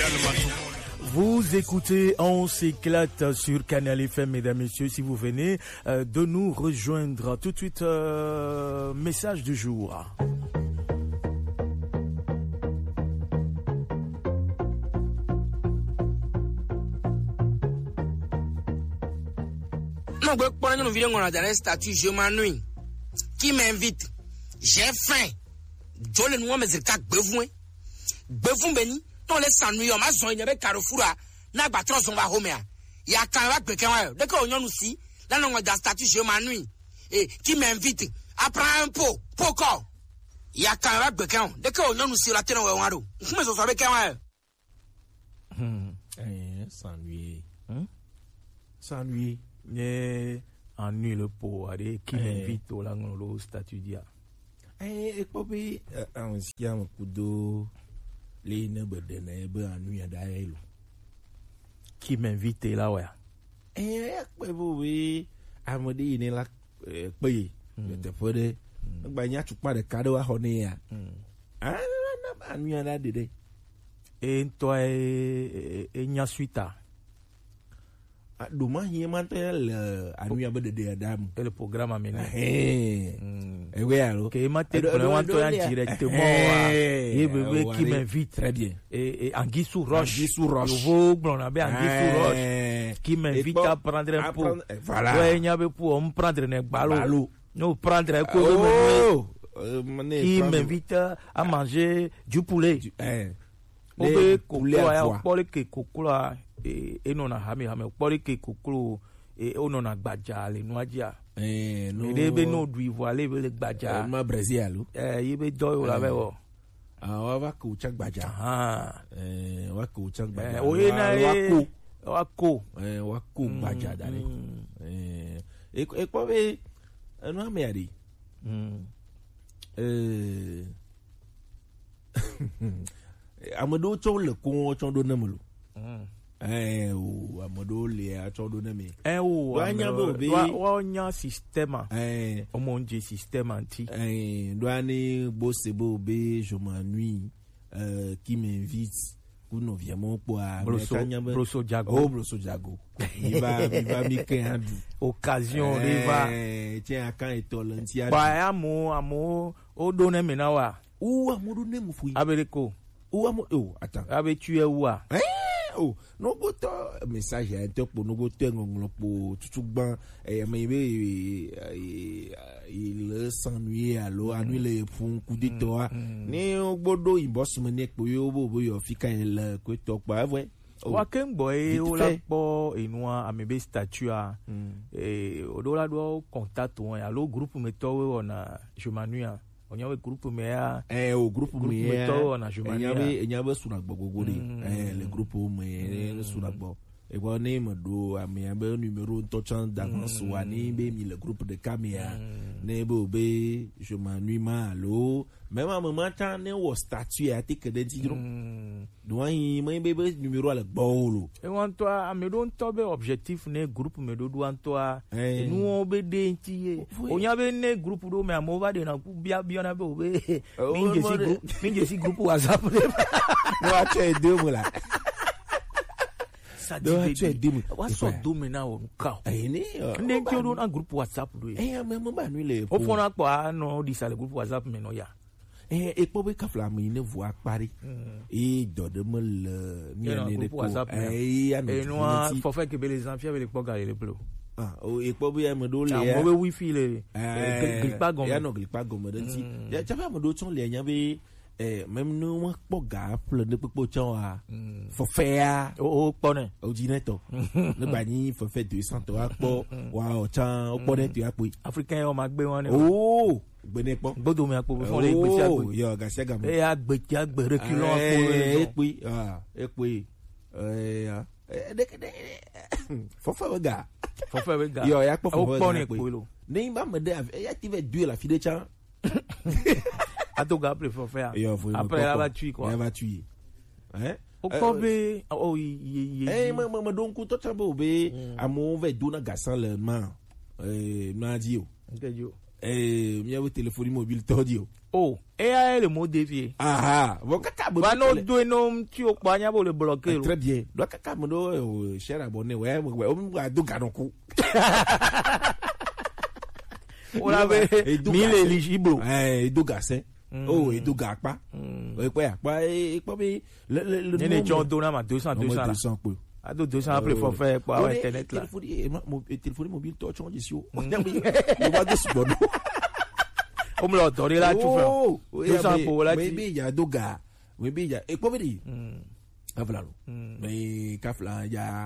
Vous écoutez On s'éclate sur Canal FM, mesdames, messieurs, si vous venez de nous rejoindre. Tout de suite, message du jour. Non, pendant une vidéo, on a un statut, je m'ennuie. Qui m'invite? J'ai faim. Je le noie, mais c'est qu'à besoin. Besoin béni. Non, laisse s'ennuyer. On m'a zoné avec Carrefour. N'a pas trop son va homea. Il y a quand même quelqu'un. Dès qu'on y a aussi, là, on a un statut, je m'ennuie. Et qui m'invite? Apprends un pot. Pourquoi? Il y a quand même quelqu'un. Dès qu'on y a aussi, la tête, on va voir. Comment ça avec quelqu'un? S'ennuyer. S'ennuyer. Ennui le pot. Qui m'invite au langolo statut dia. Et puis, on s'y a un coup d'eau. Les nebedene be ennui d'ailleurs. Qui m'invite là, ouais. Oui, à me dire, il est là, payé. Je te ferai. Bagna, tu parles de cadeau à Honéa. Ah, ennui à la dédé. Et toi, et Nyasuita. Demain, il y a maintenant ennui à de Adam. Et le programme aménagé. Et oui, alors. Que matin, on directement. Et bébé qui m'invite. Très bien. Et Anguissou Roche. Anguissou Roche. Nouveau, on avait Anguissou Roche. Qui m'invite à prendre un pot. Voilà. Ouais, il y avait pour me prendre un ballon. Nous prendre un coup. Qui m'invite à manger du poulet. Le poulet à quoi? Et non a hame poli ke koklo et on a gbaja le noadia no debe no dui voile le gbaja ma Brésil yebe do la vewo wa ko chak gbaja wa ko chak gbaja o na wa ko gbaja dale e ko be no me ari amado cho le ko cho do namulu Amodo le a chodo na me. Wa système. O mon Dieu système anti. Douane bossebo be je m'ennuie qui m'invite pour nous viens pour Broso Jago. Oh Broso Jago. Il va mi kendu. Occasion riva. Tiens quand est tolentia. Ba amo o donne me na wa. Ou amodo ne mu fui. Abereko. Ou amodo attends. Abe tu e wa. Oh, no boto message à top pour no boto ngolo pour tout ban mais il s'ennuie alors ennui les font coup de toi ni bodo inbox me nek po yo bo yo fika el ko tok ba vrai wa ken boy o la po enwa amebe statut a odola do contact on allo groupe me to on je m'ennuie on y a un groupe mais au groupe mais on a je m'ennuie il y a suna gbogbogbo le groupe mais suna gbo et bon name do ami abe numéro touchant d'avance wani be mi le groupe de caméra nebo be je m'ennuie malo même à moment tant ne wo statut à tek de tidro do yi me be numéro à le bolo et on toi a me don tobe objectif ne groupe me do an toi nous on be de ti on y avait ne groupe do me amova de na bia na be obe minje si groupe WhatsApp no a che de mo la what's so domina on ka ne ndio na groupe WhatsApp do me mo ba nu le o fona pa no di sale groupe WhatsApp me no ya et pour que fla me ne voit Paris et de me le mi ne de WhatsApp et no faut faire que les enfants avec les poga et les plo et pour bien me do le ya mo wifi le gripa gom ya no gripa gom de ti ya cha me do chon le nya be même nous poga plein de popo chon a faut faire o pone o dineto le bani faut faire 200 to apo wa o chan o pone tu apo africain o ma gbe won ni oh gbene po gbodo mi apo fún le gbesi agbe yo ga se ga mo agbe reculon apo epi faut faire ga yo ya po o pone ko lo ni ba me de ya ti ve duer la fille de chan Atoga après faut faire après elle va tuer quoi elle va tuer hein o kobe o ma donc to tabo be amo ve dona gasan le man na dio ngejo mi ave téléphone mobile to dio Oh, et le mot dévié. Ah, bon, caca, bon. Bah, non, deux noms, tu au pas, pour le bloquer. Très bien. Donc, caca, mon cher abonné, ouais, on va donc à nos coups. On avait 1000 éligibles. Eh, Dougassin. Oh, et Dougakpa. Et quoi, et quoi, mais le il y a des gens donnant à 200 peu. À 200 après, il faut faire pour Internet là. Téléphone mobile, toi, tu en dis, on va de ce bon. On me l'a donné là, tu fais. 200 pour là. Mais il y a Douga. Mais il y a, et quoi, mais dit? Ah, voilà. Mais, Kafla, il y a.